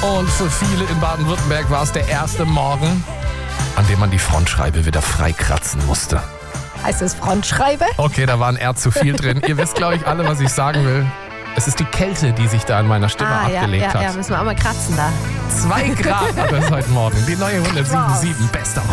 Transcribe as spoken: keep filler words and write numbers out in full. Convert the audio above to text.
Und für viele in Baden-Württemberg war es der erste Morgen, an dem man die Frontscheibe wieder freikratzen musste. Heißt es Frontschreibe? Okay, da war ein R zu viel drin. Ihr wisst, glaube ich, alle, was ich sagen will. Es ist die Kälte, die sich da in meiner Stimme ah, abgelegt ja, ja, hat. Ja, müssen wir auch mal kratzen da. Zwei Grad hat es heute Morgen. Die neue hundertsieben Komma sieben. Bester Rock.